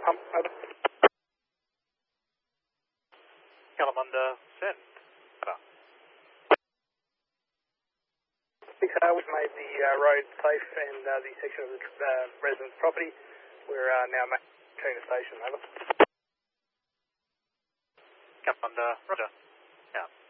pump, over. Kalamunda, send. Over. We've made the road safe and the section of the residence property. We're now maintaining the station, over. Kalamunda, roger. Out.